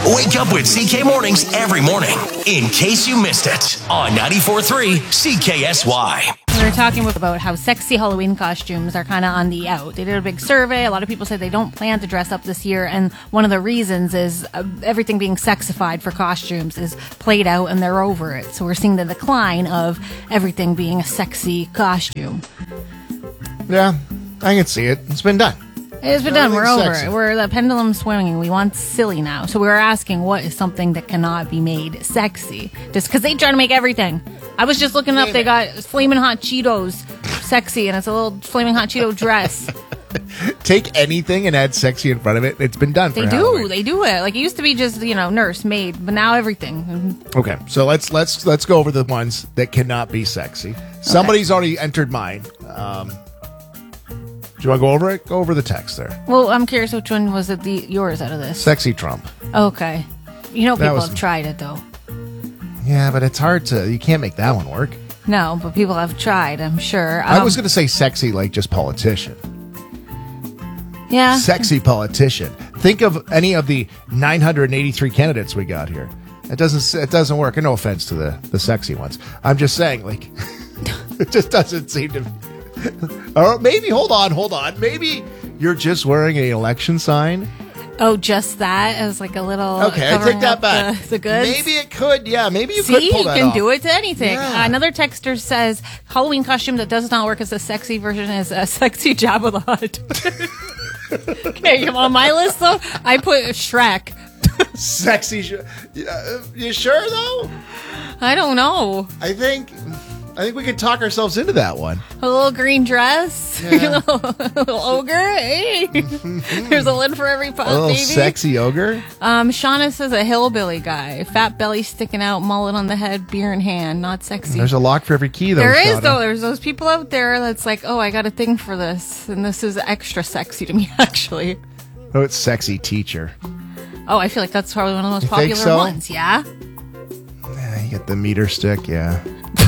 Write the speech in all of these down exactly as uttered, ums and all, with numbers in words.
Wake up with C K Mornings every morning, in case you missed it, on ninety-four point three C K S Y. We were talking about how sexy Halloween costumes are kind of on the out. They did a big survey. A lot of people said they don't plan to dress up this year, and one of the reasons is uh, everything being sexified for costumes is played out and they're over it. So we're seeing the decline of everything being a sexy costume. Yeah, I can see it. It's been done. It's been done. We're over sexy. it. We're the pendulum swinging. We want silly now. So we were asking, what is something that cannot be made sexy? Just because they try to make everything. I was just looking up. They got Flamin' Hot Cheetos sexy, and it's a little Flamin' Hot Cheeto dress. Take anything and add sexy in front of it. It's been done for They do. Halloween. They do it. Like it used to be just, you know, nurse, maid, but now everything. Okay, so let's let's let's go over the ones that cannot be sexy. Somebody's already entered mine. Um, do you want to go over it? Go over the text there. Well, I'm curious which one was it the yours out of this? Sexy Trump. Okay. You know, That people was- have tried it though. Yeah, but it's hard to. You can't make that one work. No, but people have tried, I'm sure. I Um, was going to say sexy, like just politician. Yeah. Sexy politician. Think of any of the nine hundred eighty-three candidates we got here. It doesn't. It doesn't work. And no offense to the the sexy ones. I'm just saying, like, it just doesn't seem to. Or maybe hold on, hold on. Maybe you're just wearing an election sign. Oh, just that as like a little. Okay, I covering take that up back. The, the goods. Maybe it could. Yeah, maybe you See, could pull you that can off. do it to anything. Yeah. Uh, another texter says Halloween costume that does not work as a sexy version is a sexy Jabba the Hutt. Okay, on my list though, I put Shrek. Sexy. Sh- uh, you sure though? I don't know. I think. I think we could talk ourselves into that one. A little green dress, Yeah. a, little, a little ogre. Hey, there's a lid for every pot, A little baby. sexy ogre. Um, Shauna says a hillbilly guy, fat belly sticking out, mullet on the head, beer in hand, not sexy. There's a lock for every key, though. There is Shauna. though. There's those people out there that's like, oh, I got a thing for this, and this is extra sexy to me, actually. Oh, it's sexy teacher. Oh, I feel like that's probably one of the most You think popular so? ones. Yeah. Yeah, you get the meter stick, yeah.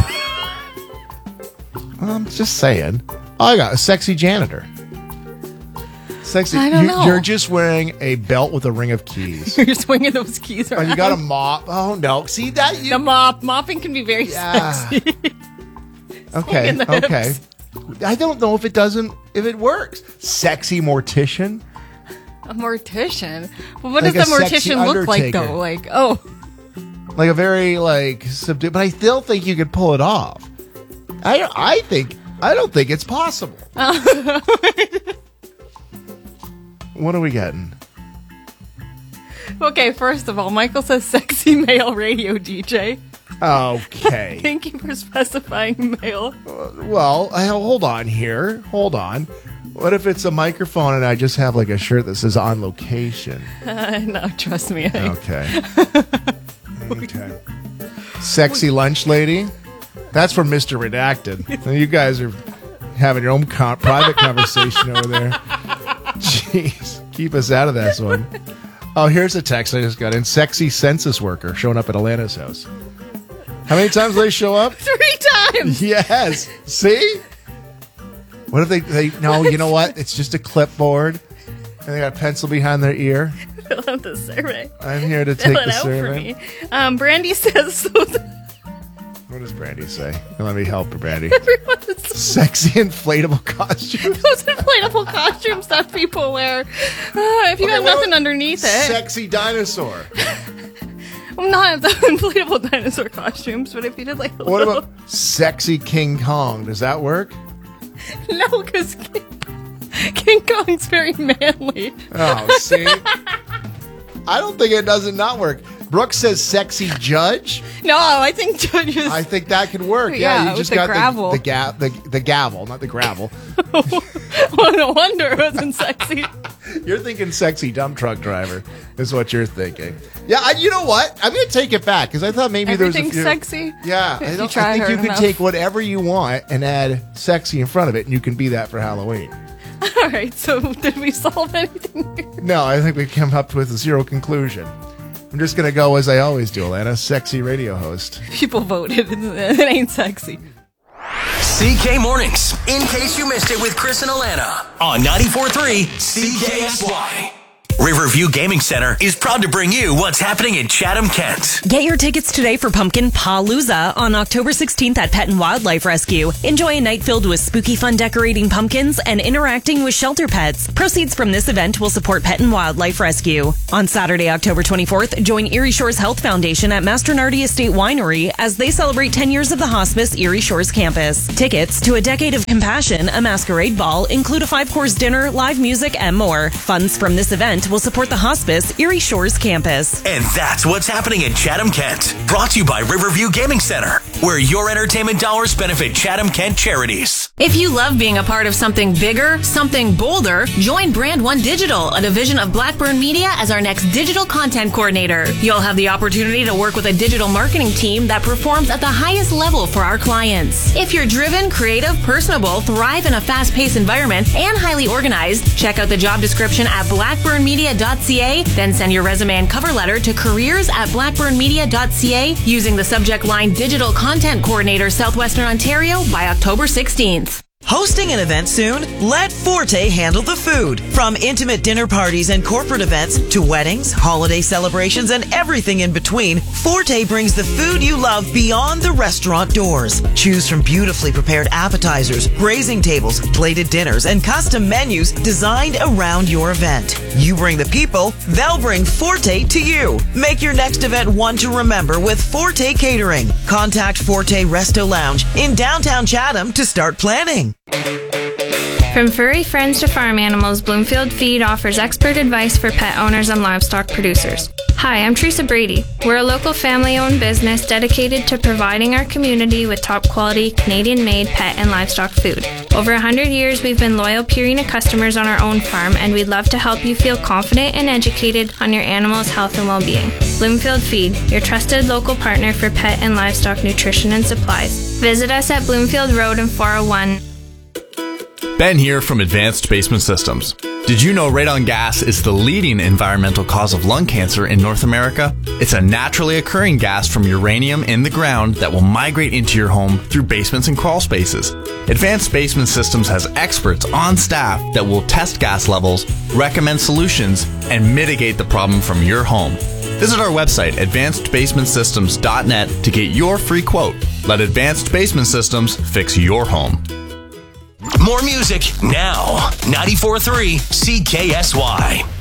I'm just saying. Oh, I got a sexy janitor. Sexy. I don't you, know. You're just wearing a belt with a ring of keys. You're swinging those keys around. And you got a mop. Oh no! See that? You, the mop. Mopping can be very Yeah. sexy. okay. in the Okay. hips. I don't know if it doesn't. If it works. Sexy mortician. A mortician. Well, what Like does the a sexy mortician look like undertaker. though? Like, oh, Like a very like subdued. But I still think you could pull it off. I I think I don't think it's possible. What are we getting? okay. First of all, Michael says sexy male radio D J. Okay. Thank you for specifying male. Well, I, hold on here. Hold on. What if it's a microphone and I just have like a shirt that says on location? Uh, no, trust me. I- Okay. Okay. Sexy lunch lady. That's from Mister Redacted. So you guys are having your own con- private conversation over there. Jeez. Keep us out of this one. Oh, here's a text I just got in. Sexy census worker showing up at Alana's house. How many times do they show up? Three times. Yes. See? What if they, they no, you know what? It's just a clipboard. And they got a pencil behind their ear. Fill out the survey. I'm here to take Fill it the out survey. for me. Um, Brandy says so. What does Brandy say? Let me help her, Brandy. Everyone is Sexy inflatable costume. those inflatable costumes that people wear. Uh, if you Okay, got what nothing about underneath it, Sexy dinosaur. well, not the inflatable dinosaur costumes, but if you did like a What little, about sexy King Kong? Does that work? no, because King, King Kong's very manly. Oh, see? I don't think it doesn't not work. Brooke says sexy judge. No, I think judges. I think that could work. Yeah, Yeah, you with just the got gravel. the the, ga- the the gavel, not the gravel. well, no wonder it wasn't sexy. You're thinking sexy dump truck driver is what you're thinking. Yeah, I, you know what? I'm going to take it back because I thought maybe there was a Everything's few. sexy. Yeah, If I, you don't, try I think hard you can enough. take whatever you want and add sexy in front of it, and you can be that for Halloween. All right, so did we solve anything here? No, I think we came up with zero conclusion. I'm just going to go as I always do, Alana, sexy radio host. People voted. It ain't sexy. C K Mornings, in case you missed it with Chris and Alana, on ninety-four point three C K S Y. Riverview Gaming Center is proud to bring you what's happening in Chatham, Kent. Get your tickets today for Pumpkin Palooza on October sixteenth at Pet and Wildlife Rescue. Enjoy a night filled with spooky fun decorating pumpkins and interacting with shelter pets. Proceeds from this event will support Pet and Wildlife Rescue. On Saturday, October twenty-fourth, join Erie Shores Health Foundation at Mastronardi Estate Winery as they celebrate ten years of the Hospice Erie Shores campus. Tickets to A Decade of Compassion, a masquerade ball, include a five-course dinner, live music, and more. Funds from this event will support the Hospice Erie Shores campus. And that's what's happening in Chatham, Kent. Brought to you by Riverview Gaming Center, where your entertainment dollars benefit Chatham, Kent charities. If you love being a part of something bigger, something bolder, join Brand One Digital, a division of Blackburn Media, as our next digital content coordinator. You'll have the opportunity to work with a digital marketing team that performs at the highest level for our clients. If you're driven, creative, personable, thrive in a fast-paced environment, and highly organized, check out the job description at blackburn media dot c a, then send your resume and cover letter to careers at blackburn media dot c a using the subject line Digital Content Coordinator Southwestern Ontario by October sixteenth. Hosting an event soon? Let Forte handle the food. From intimate dinner parties and corporate events to weddings, holiday celebrations, and everything in between, Forte brings the food you love beyond the restaurant doors. Choose from beautifully prepared appetizers, grazing tables, plated dinners, and custom menus designed around your event. You bring the people, they'll bring Forte to you. Make your next event one to remember with Forte Catering. Contact Forte Resto Lounge in downtown Chatham to start planning. From furry friends to farm animals, Bloomfield Feed offers expert advice for pet owners and livestock producers. Hi, I'm Teresa Brady. We're a local family-owned business dedicated to providing our community with top-quality, Canadian-made pet and livestock food. Over one hundred years, we've been loyal Purina customers on our own farm, and we'd love to help you feel confident and educated on your animal's health and well-being. Bloomfield Feed, your trusted local partner for pet and livestock nutrition and supplies. Visit us at Bloomfield Road in four oh one. Ben here from Advanced Basement Systems. Did you know radon gas is the leading environmental cause of lung cancer in North America? It's a naturally occurring gas from uranium in the ground that will migrate into your home through basements and crawl spaces. Advanced Basement Systems has experts on staff that will test gas levels, recommend solutions, and mitigate the problem from your home. Visit our website, advanced basement systems dot net, to get your free quote. Let Advanced Basement Systems fix your home. More music now. ninety-four point three C K S Y.